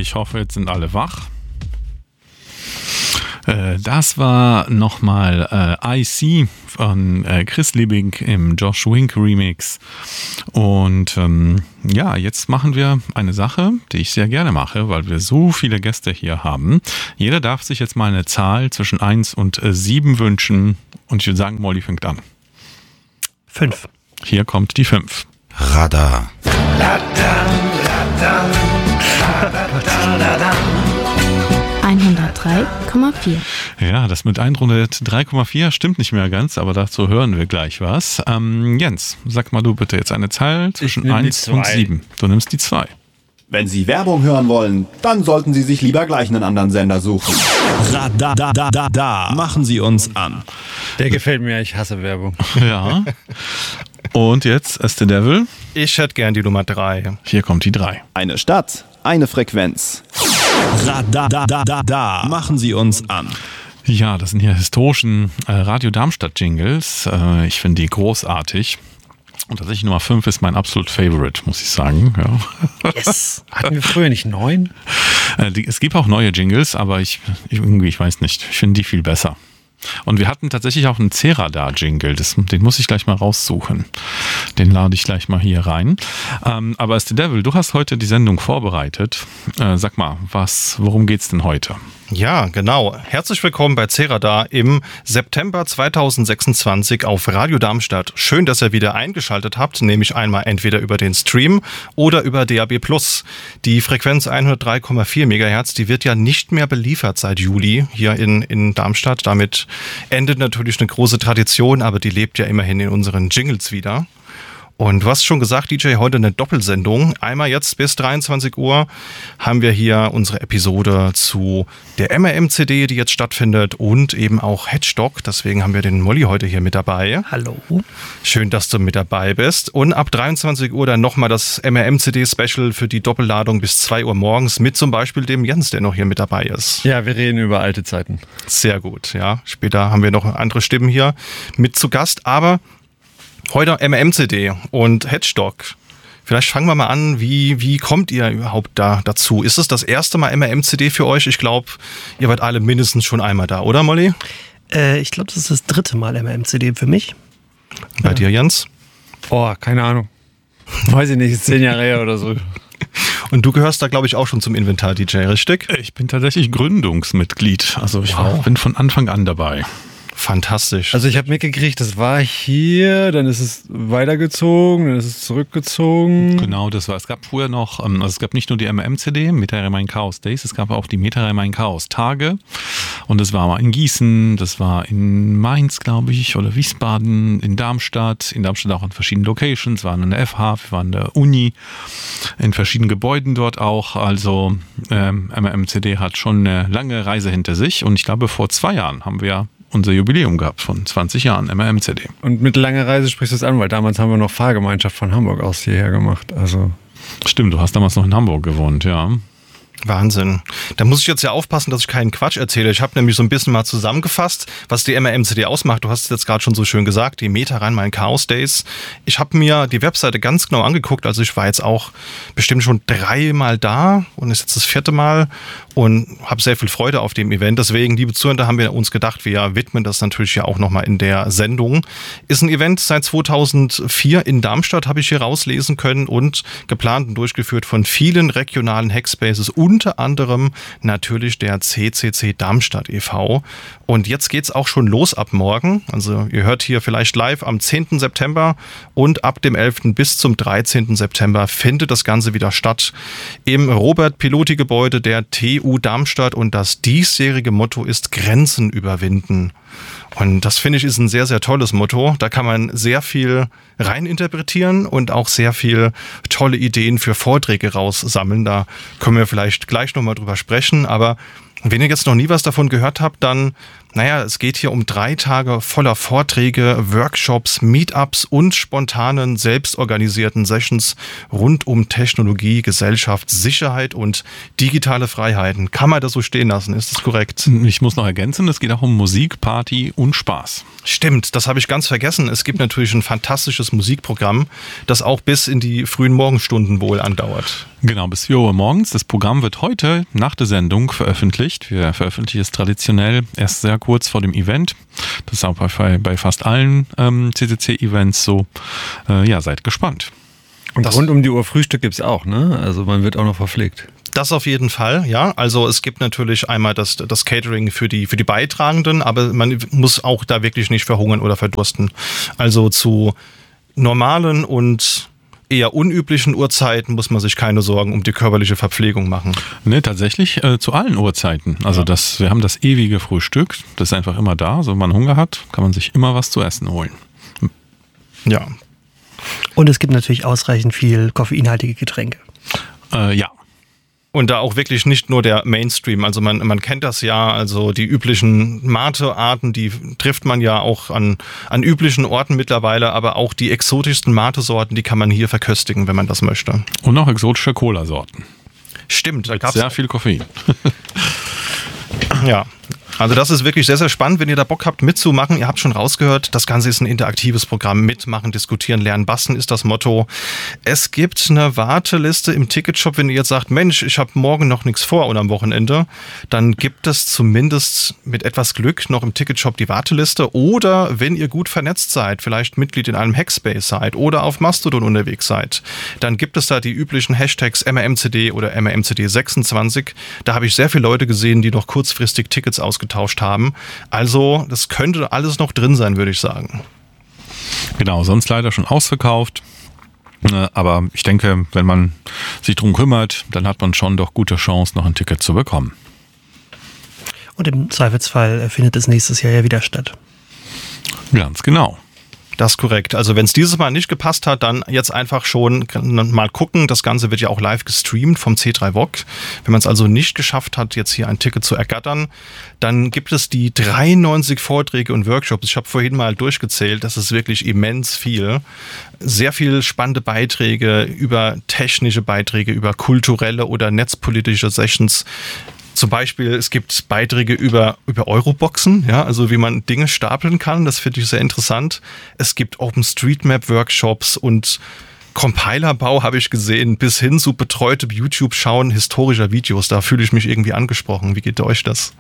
ich hoffe, jetzt sind alle wach. Das war nochmal IC von Chris Liebing im Josh Wink Remix. Und jetzt machen wir eine Sache, die ich sehr gerne mache, weil wir so viele Gäste hier haben. Jeder darf sich jetzt mal eine Zahl zwischen 1 und 7 wünschen. Und ich würde sagen, Molly fängt an. 5. Hier kommt die 5. Radar. 103,4. Ja, das mit 103,4 stimmt nicht mehr ganz, aber dazu hören wir gleich was. Jens, sag mal du bitte jetzt eine Zahl zwischen 1 und 7. Du nimmst die 2. Wenn Sie Werbung hören wollen, dann sollten Sie sich lieber gleich einen anderen Sender suchen. Radar. Machen Sie uns an. Der gefällt mir, ich hasse Werbung. Ja. Und jetzt As the Devil. Ich hätte gern die Nummer 3. Hier kommt die 3. Eine Stadt, eine Frequenz. Radar. Machen Sie uns an. Ja, das sind hier historischen Radio Darmstadt Jingles. Ich finde die großartig. Und tatsächlich Nummer 5 ist mein absolut Favorite, muss ich sagen. Ja. Yes. Hatten wir früher nicht 9? Es gibt auch neue Jingles, aber ich weiß nicht. Ich finde die viel besser. Und wir hatten tatsächlich auch einen Ceradar-Jingle, den muss ich gleich mal raussuchen. Den lade ich gleich mal hier rein. Aber As the Devil, du hast heute die Sendung vorbereitet. Sag mal, worum geht's denn heute? Ja, genau. Herzlich willkommen bei Ceradar im September 2026 auf Radio Darmstadt. Schön, dass ihr wieder eingeschaltet habt, nämlich einmal entweder über den Stream oder über DAB+. Die Frequenz 103,4 MHz, die wird ja nicht mehr beliefert seit Juli hier in Darmstadt. Damit endet natürlich eine große Tradition, aber die lebt ja immerhin in unseren Jingles wieder. Und du hast schon gesagt, DJ, heute eine Doppelsendung. Einmal jetzt bis 23 Uhr haben wir hier unsere Episode zu der MRM-CD, die jetzt stattfindet, und eben auch Hedgedog. Deswegen haben wir den Molly heute hier mit dabei. Hallo. Schön, dass du mit dabei bist. Und ab 23 Uhr dann nochmal das MRM-CD-Special für die Doppelladung bis 2 Uhr morgens mit zum Beispiel dem Jens, der noch hier mit dabei ist. Ja, wir reden über alte Zeiten. Sehr gut, ja. Später haben wir noch andere Stimmen hier mit zu Gast, aber heute MRM-CD und Hedgedog. Vielleicht fangen wir mal an, wie kommt ihr überhaupt dazu? Ist es das erste Mal MRM-CD für euch? Ich glaube, ihr wart alle mindestens schon einmal da, oder Molly? Ich glaube, das ist das 3. Mal MRM-CD für mich. Bei dir, Jens? Oh, keine Ahnung. Weiß ich nicht, ist 10 Jahre her oder so. Und du gehörst da, glaube ich, auch schon zum Inventar-DJ, richtig? Ich bin tatsächlich Gründungsmitglied. Also ich bin von Anfang an dabei. Fantastisch. Also ich habe mitgekriegt, das war hier, dann ist es weitergezogen, dann ist es zurückgezogen. Genau, das war. Es gab früher noch, es gab nicht nur die MRM-CD, Meta Rhein Chaos Days, es gab auch die Meta Rhein Chaos Tage. Und das war mal in Gießen, das war in Mainz, glaube ich, oder Wiesbaden, in Darmstadt. In Darmstadt auch an verschiedenen Locations, waren an der FH, wir waren an der Uni, in verschiedenen Gebäuden dort auch. Also MRM-CD hat schon eine lange Reise hinter sich. Und ich glaube, vor 2 Jahren haben wir unser Jubiläum gehabt von 20 Jahren MRM-CD. Und mit langer Reise sprichst du es an, weil damals haben wir noch Fahrgemeinschaft von Hamburg aus hierher gemacht. Also stimmt, du hast damals noch in Hamburg gewohnt, ja. Wahnsinn. Da muss ich jetzt ja aufpassen, dass ich keinen Quatsch erzähle. Ich habe nämlich so ein bisschen mal zusammengefasst, was die MRM-CD ausmacht. Du hast es jetzt gerade schon so schön gesagt, die Meta Rhein Chaos Days. Ich habe mir die Webseite ganz genau angeguckt. Also ich war jetzt auch bestimmt schon 3 Mal da und ist jetzt das 4. Mal und habe sehr viel Freude auf dem Event. Deswegen, liebe Zuhörer, haben wir uns gedacht, wir widmen das natürlich ja auch nochmal in der Sendung. Ist ein Event seit 2004 in Darmstadt, habe ich hier rauslesen können, und geplant und durchgeführt von vielen regionalen Hackspaces, unter anderem natürlich der CCC Darmstadt e.V. Und jetzt geht's auch schon los ab morgen. Also ihr hört hier vielleicht live am 10. September und ab dem 11. bis zum 13. September findet das Ganze wieder statt im Robert-Piloty-Gebäude der TU Darmstadt, und das diesjährige Motto ist Grenzen überwinden. Und das, finde ich, ist ein sehr, sehr tolles Motto. Da kann man sehr viel reininterpretieren und auch sehr viel tolle Ideen für Vorträge raussammeln. Da können wir vielleicht gleich nochmal drüber sprechen. Aber wenn ihr jetzt noch nie was davon gehört habt, dann Naja, es geht hier um 3 Tage voller Vorträge, Workshops, Meetups und spontanen, selbstorganisierten Sessions rund um Technologie, Gesellschaft, Sicherheit und digitale Freiheiten. Kann man das so stehen lassen? Ist das korrekt? Ich muss noch ergänzen, es geht auch um Musik, Party und Spaß. Stimmt, das habe ich ganz vergessen. Es gibt natürlich ein fantastisches Musikprogramm, das auch bis in die frühen Morgenstunden wohl andauert. Genau, bis 4 Uhr morgens. Das Programm wird heute nach der Sendung veröffentlicht. Wir veröffentlichen es traditionell erst sehr kurz vor dem Event. Das ist auch bei fast allen CCC-Events so. Ja, seid gespannt. Und rund um die Uhr Frühstück gibt's auch, ne? Also man wird auch noch verpflegt. Das auf jeden Fall, ja. Also es gibt natürlich einmal das Catering für die Beitragenden, aber man muss auch da wirklich nicht verhungern oder verdursten. Also zu normalen und eher unüblichen Uhrzeiten muss man sich keine Sorgen um die körperliche Verpflegung machen. Ne, tatsächlich zu allen Uhrzeiten. Also wir haben das ewige Frühstück, das ist einfach immer da. So, wenn man Hunger hat, kann man sich immer was zu essen holen. Ja. Und es gibt natürlich ausreichend viel koffeinhaltige Getränke. Ja. Und da auch wirklich nicht nur der Mainstream, also man kennt das ja, also die üblichen Mate-Arten, die trifft man ja auch an üblichen Orten mittlerweile, aber auch die exotischsten Mate-Sorten, die kann man hier verköstigen, wenn man das möchte. Und auch exotische Cola-Sorten. Stimmt, da gab's sehr viel Koffein. Ja. Also das ist wirklich sehr, sehr spannend, wenn ihr da Bock habt mitzumachen. Ihr habt schon rausgehört, das Ganze ist ein interaktives Programm. Mitmachen, diskutieren, lernen, basteln ist das Motto. Es gibt eine Warteliste im Ticketshop, wenn ihr jetzt sagt, Mensch, ich habe morgen noch nichts vor oder am Wochenende, dann gibt es zumindest mit etwas Glück noch im Ticketshop die Warteliste. Oder wenn ihr gut vernetzt seid, vielleicht Mitglied in einem Hackspace seid oder auf Mastodon unterwegs seid, dann gibt es da die üblichen Hashtags MRMCD oder MRMCD26. Da habe ich sehr viele Leute gesehen, die noch kurzfristig Tickets ausgetauscht haben. Also das könnte alles noch drin sein, würde ich sagen. Genau, sonst leider schon ausverkauft. Aber ich denke, wenn man sich drum kümmert, dann hat man schon doch gute Chance, noch ein Ticket zu bekommen. Und im Zweifelsfall findet es nächstes Jahr ja wieder statt. Ganz genau. Das ist korrekt. Also wenn es dieses Mal nicht gepasst hat, dann jetzt einfach schon mal gucken. Das Ganze wird ja auch live gestreamt vom C3 VOG. Wenn man es also nicht geschafft hat, jetzt hier ein Ticket zu ergattern, dann gibt es die 93 Vorträge und Workshops. Ich habe vorhin mal durchgezählt, das ist wirklich immens viel. Sehr viel spannende Beiträge über technische Beiträge, über kulturelle oder netzpolitische Sessions. Zum Beispiel, es gibt Beiträge über Euroboxen, ja, also wie man Dinge stapeln kann, das finde ich sehr interessant. Es gibt OpenStreetMap-Workshops und Compilerbau habe ich gesehen, bis hin zu betreutem YouTube-Schauen historischer Videos. Da fühle ich mich irgendwie angesprochen. Wie geht euch das?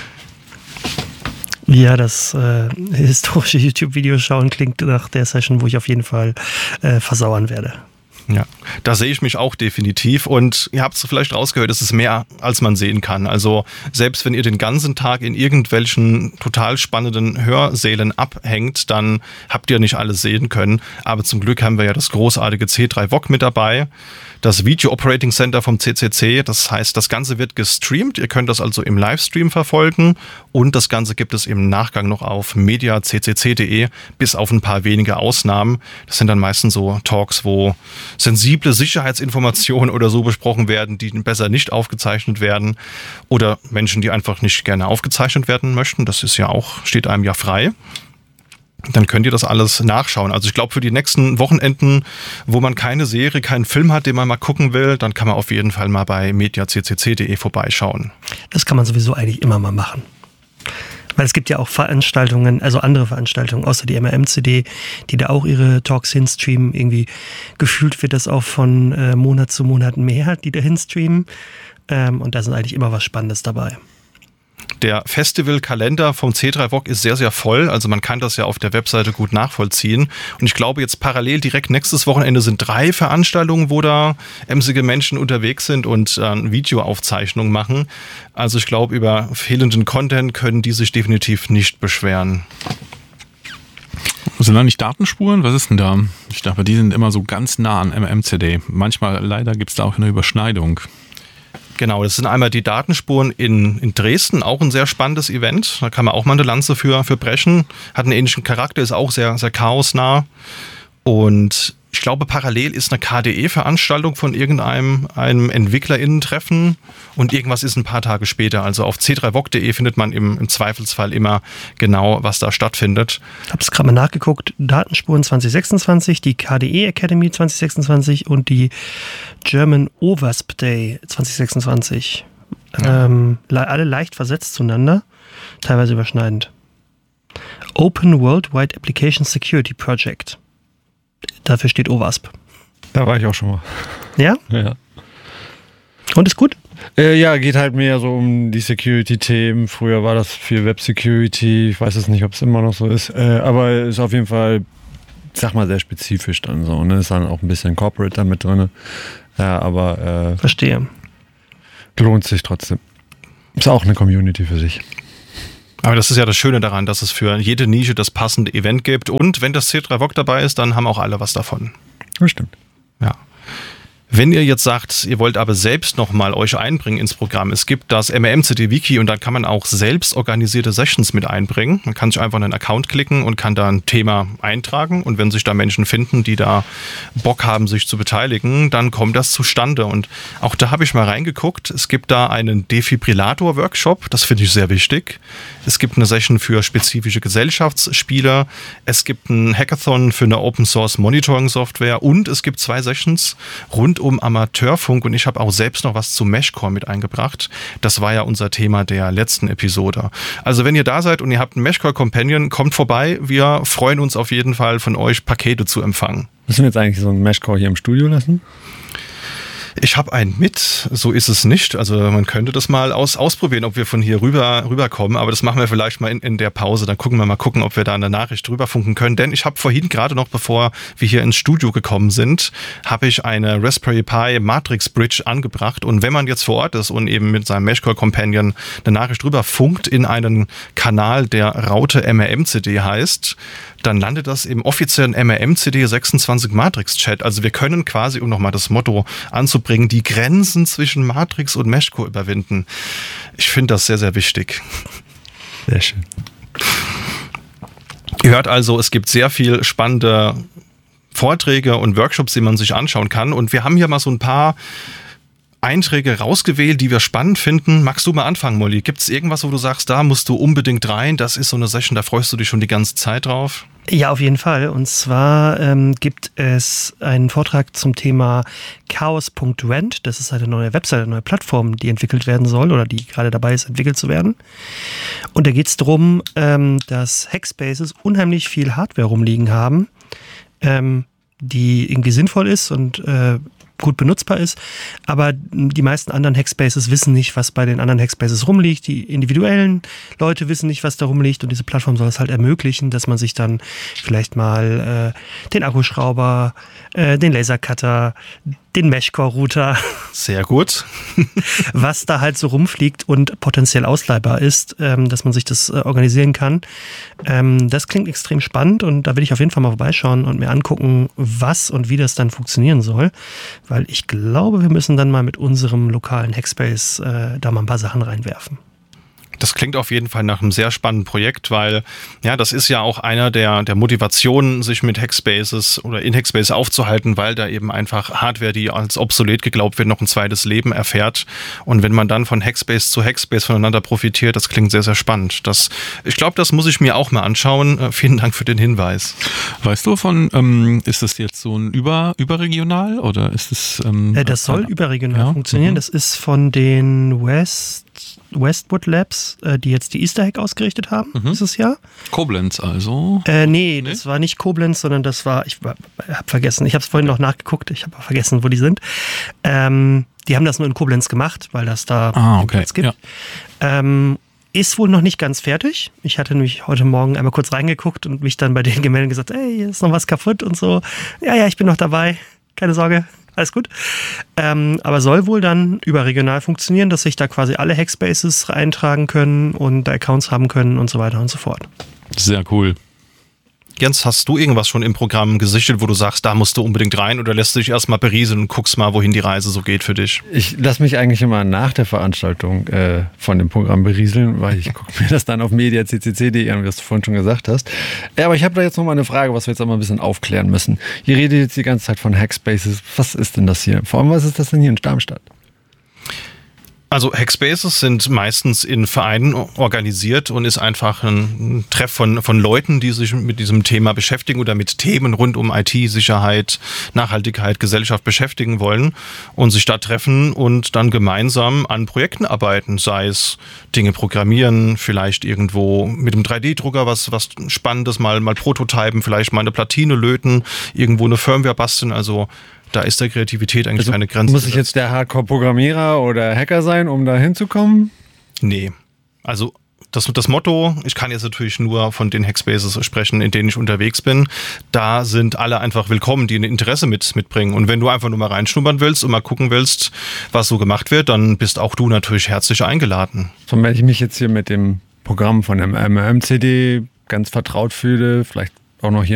Ja, das historische YouTube-Video schauen klingt nach der Session, wo ich auf jeden Fall versauern werde. Ja, da sehe ich mich auch definitiv und ihr habt es vielleicht rausgehört, es ist mehr, als man sehen kann. Also selbst wenn ihr den ganzen Tag in irgendwelchen total spannenden Hörsälen abhängt, dann habt ihr nicht alles sehen können. Aber zum Glück haben wir ja das großartige C3 VOG mit dabei, das Video Operating Center vom CCC. Das heißt, das Ganze wird gestreamt. Ihr könnt das also im Livestream verfolgen und das Ganze gibt es im Nachgang noch auf mediaccc.de, bis auf ein paar wenige Ausnahmen. Das sind dann meistens so Talks, wo sensible Sicherheitsinformationen oder so besprochen werden, die besser nicht aufgezeichnet werden oder Menschen, die einfach nicht gerne aufgezeichnet werden möchten. Das ist ja auch, steht einem ja frei. Dann könnt ihr das alles nachschauen. Also ich glaube, für die nächsten Wochenenden, wo man keine Serie, keinen Film hat, den man mal gucken will, dann kann man auf jeden Fall mal bei mediaccc.de vorbeischauen. Das kann man sowieso eigentlich immer mal machen. Weil es gibt ja auch Veranstaltungen, also andere Veranstaltungen außer die MRMCD, die da auch ihre Talks hinstreamen. Irgendwie gefühlt wird das auch von Monat zu Monat mehr, die da hinstreamen. Und da sind eigentlich immer was Spannendes dabei. Der Festivalkalender vom C3 VOG ist sehr, sehr voll. Also man kann das ja auf der Webseite gut nachvollziehen. Und ich glaube jetzt parallel direkt nächstes Wochenende sind 3 Veranstaltungen, wo da emsige Menschen unterwegs sind und Videoaufzeichnungen machen. Also ich glaube, über fehlenden Content können die sich definitiv nicht beschweren. Sind da nicht Datenspuren? Was ist denn da? Ich dachte, die sind immer so ganz nah an MMCD. Manchmal leider gibt es da auch eine Überschneidung. Genau, das sind einmal die Datenspuren in Dresden, auch ein sehr spannendes Event. Da kann man auch mal eine Lanze für brechen. Hat einen ähnlichen Charakter, ist auch sehr, sehr chaosnah. Und ich glaube, parallel ist eine KDE-Veranstaltung von einem EntwicklerInnen-Treffen und irgendwas ist ein paar Tage später. Also auf c3voc.de findet man im Zweifelsfall immer genau, was da stattfindet. Ich habe es gerade mal nachgeguckt. Datenspuren 2026, die KDE Academy 2026 und die German OWASP Day 2026. Ja. Alle leicht versetzt zueinander, teilweise überschneidend. Open Worldwide Application Security Project. Dafür steht OWASP. Da war ich auch schon mal. Ja? Ja. Und ist gut? Ja, geht halt mehr so um die Security-Themen. Früher war das viel Web-Security. Ich weiß jetzt nicht, ob es immer noch so ist. Aber ist auf jeden Fall, sag mal, sehr spezifisch dann so. Ne? Ist dann auch ein bisschen Corporate da mit drin. Ja, aber Verstehe. Lohnt sich trotzdem. Ist auch eine Community für sich. Aber das ist ja das Schöne daran, dass es für jede Nische das passende Event gibt. Und wenn das C3voc dabei ist, dann haben auch alle was davon. Das stimmt. Ja. Wenn ihr jetzt sagt, ihr wollt aber selbst nochmal euch einbringen ins Programm, es gibt das MMCD-Wiki und da kann man auch selbst organisierte Sessions mit einbringen. Man kann sich einfach einen Account klicken und kann da ein Thema eintragen und wenn sich da Menschen finden, die da Bock haben, sich zu beteiligen, dann kommt das zustande. Und auch da habe ich mal reingeguckt, es gibt da einen Defibrillator-Workshop, das finde ich sehr wichtig. Es gibt eine Session für spezifische Gesellschaftsspiele, es gibt einen Hackathon für eine Open-Source-Monitoring-Software und es gibt 2 Sessions rund um Amateurfunk und ich habe auch selbst noch was zu Meshcore mit eingebracht. Das war ja unser Thema der letzten Episode. Also wenn ihr da seid und ihr habt einen Meshcore Companion, kommt vorbei. Wir freuen uns auf jeden Fall von euch Pakete zu empfangen. Müssen wir jetzt eigentlich so einen Meshcore hier im Studio lassen? Ich habe einen mit, so ist es nicht. Also man könnte das mal ausprobieren, ob wir von hier rüberkommen, aber das machen wir vielleicht mal in der Pause. Dann gucken wir mal, ob wir da eine Nachricht rüberfunken können. Denn ich habe vorhin gerade noch, bevor wir hier ins Studio gekommen sind, habe ich eine Raspberry Pi Matrix Bridge angebracht. Und wenn man jetzt vor Ort ist und eben mit seinem Meshcore Companion eine Nachricht rüberfunkt in einen Kanal, der Raute MRM-CD heißt, dann landet das im offiziellen MRM-CD 26 Matrix-Chat. Also wir können quasi, um nochmal das Motto anzubringen, die Grenzen zwischen Matrix und Meshcore überwinden. Ich finde das sehr, sehr wichtig. Sehr schön. Ihr hört also, es gibt sehr viel spannende Vorträge und Workshops, die man sich anschauen kann. Und wir haben hier mal so ein paar Einträge rausgewählt, die wir spannend finden. Magst du mal anfangen, Molly? Gibt es irgendwas, wo du sagst, da musst du unbedingt rein? Das ist so eine Session, da freust du dich schon die ganze Zeit drauf? Ja, auf jeden Fall. Und zwar gibt es einen Vortrag zum Thema chaos.rent. Das ist eine neue Webseite, eine neue Plattform, die entwickelt werden soll oder die gerade dabei ist, entwickelt zu werden. Und da geht es darum, dass Hackspaces unheimlich viel Hardware rumliegen haben, die irgendwie sinnvoll ist und gut benutzbar ist, aber die meisten anderen Hackspaces wissen nicht, was bei den anderen Hackspaces rumliegt. Die individuellen Leute wissen nicht, was da rumliegt und diese Plattform soll es halt ermöglichen, dass man sich dann vielleicht mal den Akkuschrauber, den Lasercutter, den Meshcore-Router, sehr gut, was da halt so rumfliegt und potenziell ausleihbar ist, dass man sich das organisieren kann. Das klingt extrem spannend und da will ich auf jeden Fall mal vorbeischauen und mir angucken, was und wie das dann funktionieren soll, weil ich glaube, wir müssen dann mal mit unserem lokalen Hackspace da mal ein paar Sachen reinwerfen. Das klingt auf jeden Fall nach einem sehr spannenden Projekt, weil ja, das ist ja auch einer der Motivationen, sich mit Hackspaces oder in Hackspace aufzuhalten, weil da eben einfach Hardware, die als obsolet geglaubt wird, noch ein zweites Leben erfährt. Und wenn man dann von Hackspace zu Hackspace voneinander profitiert, das klingt sehr, sehr spannend. Ich glaube, das muss ich mir auch mal anschauen. Vielen Dank für den Hinweis. Weißt du ist das jetzt so ein überregional oder ist es... das soll überregional funktionieren. Das ist von den Westwood Labs, die jetzt die Easter Hack ausgerichtet haben dieses Jahr. Koblenz also? Nee, das war nicht Koblenz, sondern das war, ich habe vergessen, ich habe es vorhin noch nachgeguckt, ich habe vergessen, wo die sind. Die haben das nur in Koblenz gemacht, weil das da Platz gibt. Ja. Ist wohl noch nicht ganz fertig. Ich hatte nämlich heute Morgen einmal kurz reingeguckt und mich dann bei denen gemeldet und gesagt, ey, hier ist noch was kaputt und so. Ja, ich bin noch dabei, keine Sorge. Alles gut. Aber soll wohl dann überregional funktionieren, dass sich da quasi alle Hackspaces eintragen können und Accounts haben können und so weiter und so fort. Sehr cool. Jens, hast du irgendwas schon im Programm gesichtet, wo du sagst, da musst du unbedingt rein, oder lässt du dich erstmal berieseln und guckst mal, wohin die Reise so geht für dich? Ich lasse mich eigentlich immer nach der Veranstaltung von dem Programm berieseln, weil ich gucke mir das dann auf media.ccc.de an, wie du vorhin schon gesagt hast. Aber ich habe da jetzt noch mal eine Frage, was wir jetzt auch mal ein bisschen aufklären müssen. Ihr redet jetzt die ganze Zeit von Hackspaces. Was ist denn das hier? Vor allem, was ist das denn hier in Darmstadt? Also Hackspaces sind meistens in Vereinen organisiert und ist einfach ein Treff von Leuten, die sich mit diesem Thema beschäftigen oder mit Themen rund um IT, Sicherheit, Nachhaltigkeit, Gesellschaft beschäftigen wollen und sich da treffen und dann gemeinsam an Projekten arbeiten, sei es Dinge programmieren, vielleicht irgendwo mit einem 3D-Drucker was Spannendes mal prototypen, vielleicht mal eine Platine löten, irgendwo eine Firmware basteln, also da ist der Kreativität eigentlich keine Grenze. Muss ich jetzt der Hardcore-Programmierer oder Hacker sein, um da hinzukommen? Nee. Also das Motto, ich kann jetzt natürlich nur von den Hackspaces sprechen, in denen ich unterwegs bin, da sind alle einfach willkommen, die ein Interesse mitbringen. Und wenn du einfach nur mal reinschnuppern willst und mal gucken willst, was so gemacht wird, dann bist auch du natürlich herzlich eingeladen. So, wenn ich mich jetzt hier mit dem Programm von dem MMCD ganz vertraut fühle, vielleicht auch noch hier